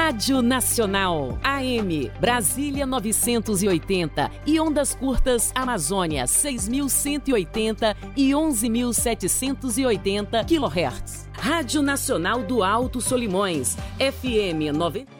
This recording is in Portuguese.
Rádio Nacional, AM, Brasília 980 e ondas curtas Amazônia 6.180 e 11.780 kHz. Rádio Nacional do Alto Solimões, FM 90.